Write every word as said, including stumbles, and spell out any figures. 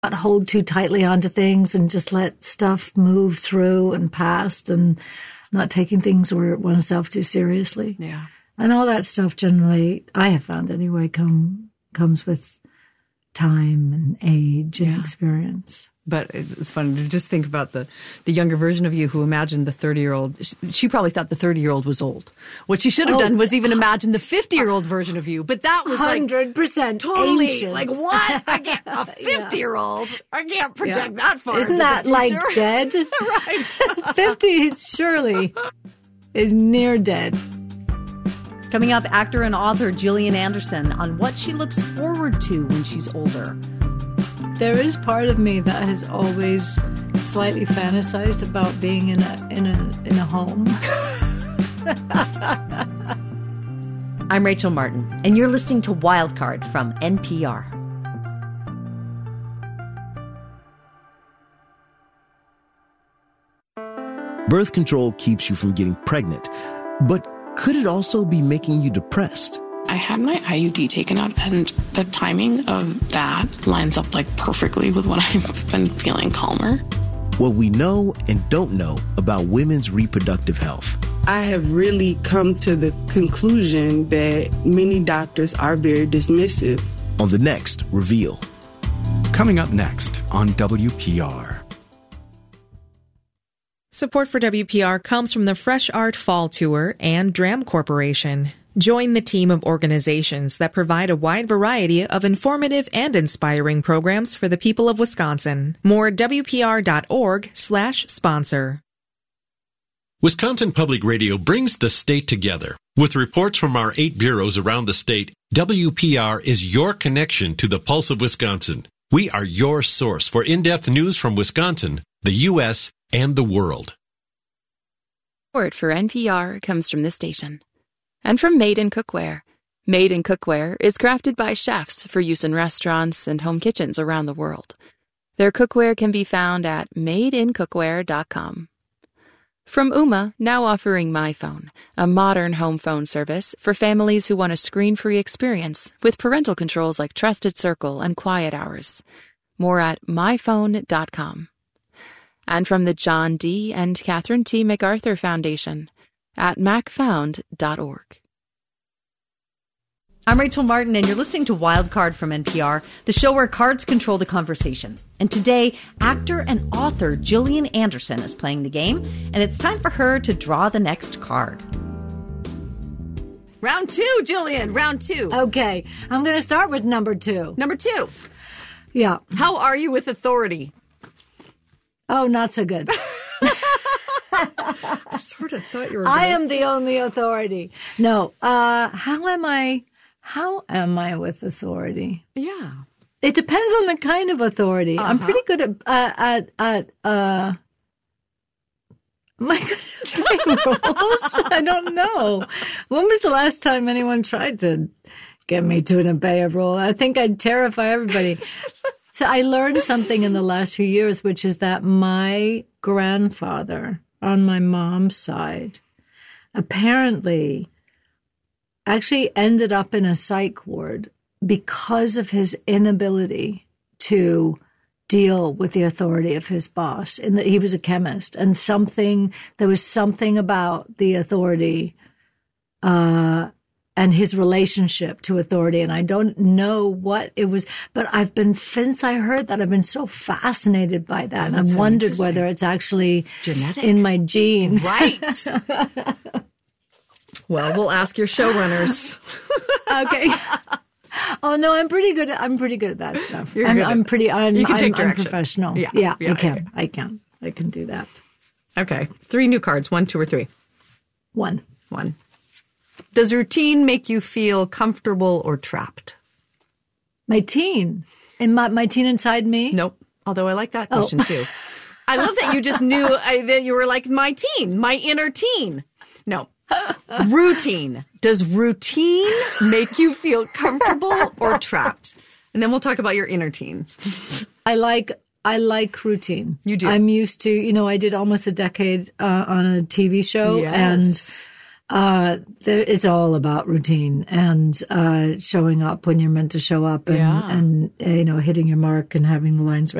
not hold too tightly onto things and just let stuff move through and past, and not taking things or oneself too seriously. Yeah. And all that stuff generally, I have found anyway, come comes with time and age and Yeah. experience. But it's funny to just think about the, the younger version of you who imagined the thirty-year-old. She, she probably thought the thirty-year-old was old. What she should have Oh. done was even imagine the fifty-year-old version of you. But that was one like hundred percent totally ancient. like, what? I can't, a fifty-year-old? I can't project that far. Isn't into that the like future. dead? Right. fifty surely is near dead. Coming up, actor and author Gillian Anderson on what she looks forward to when she's older. There is part of me that has always slightly fantasized about being in a in a in a home. I'm Rachel Martin, and you're listening to Wildcard from N P R. Birth control keeps you from getting pregnant, but could it also be making you depressed? I had my I U D taken out, and the timing of that lines up like perfectly with when I've been feeling calmer. What we know and don't know about women's reproductive health. I have really come to the conclusion that many doctors are very dismissive. On the next Reveal. Coming up next on W P R. Support for W P R comes from the Fresh Art Fall Tour and Dram Corporation. Join the team of organizations that provide a wide variety of informative and inspiring programs for the people of Wisconsin. More at W P R dot org slash sponsor. Wisconsin Public Radio brings the state together. With reports from our eight bureaus around the state, W P R is your connection to the pulse of Wisconsin. We are your source for in-depth news from Wisconsin, the U S, and the world. Support for N P R comes from this station. And from Made in Cookware. Made in Cookware is crafted by chefs for use in restaurants and home kitchens around the world. Their cookware can be found at made in cookware dot com. From Ooma, now offering MyPhone, a modern home phone service for families who want a screen-free experience with parental controls like Trusted Circle and Quiet Hours. More at my phone dot com. And from the John D. and Catherine T. MacArthur Foundation at mac found dot org. I'm Rachel Martin, and you're listening to Wildcard from N P R, the show where cards control the conversation. And today, actor and author Gillian Anderson is playing the game, and it's time for her to draw the next card. Round two, Gillian. Round two. Okay, I'm going to start with number two. Number two. Yeah. How are you with authority? Oh, not so good. I sort of thought you were. I am the only authority. No. Uh, how am I? How am I with authority? Yeah. It depends on the kind of authority. Uh-huh. I'm pretty good at uh, at at. Uh, am I good at playing roles? I don't know. When was the last time anyone tried to get me to obey a role? I think I'd terrify everybody. So I learned something in the last few years, which is that my grandfather on my mom's side apparently actually ended up in a psych ward because of his inability to deal with the authority of his boss. And that he was a chemist, and something there was something about the authority uh and his relationship to authority. And I don't know what it was, but I've been, since I heard that, I've been so fascinated by that. And I've so wondered whether it's actually genetic in my genes. Right. Well, we'll ask your showrunners. Okay. Oh no, I'm pretty good. At, I'm pretty good at that stuff. You're I'm, good I'm at pretty. I'm, You can I'm, take I'm direction. professional. Yeah, Yeah, yeah, I can. okay. I can. I can do that. Okay. Three new cards. One, two, or three. One. One. Does routine make you feel comfortable or trapped? My teen. In my my teen inside me. Nope. Although I like that Oh. question too. I love that you just knew I, that you were like my teen, my inner teen. No. Routine. Does routine make you feel comfortable or trapped? And then we'll talk about your inner teen. I like I like routine. You do. I'm used to. You know, I did almost a decade uh, on a T V show, Yes. Uh, there, it's all about routine and uh, showing up when you're meant to show up, and, Yeah. and you know, hitting your mark and having the lines right.